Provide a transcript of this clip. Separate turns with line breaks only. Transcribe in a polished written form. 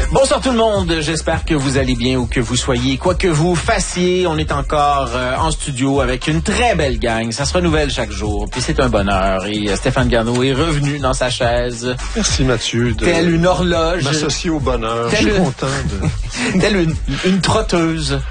Bonsoir tout le monde, j'espère que vous allez bien où que vous soyez, quoi que vous fassiez. On est encore en studio avec une très belle gang, ça se renouvelle chaque jour, puis c'est un bonheur. Et Stéphane Garneau est revenu dans sa chaise.
Merci Mathieu.
Telle une horloge.
M'associer au bonheur, je suis content de...
Telle une trotteuse.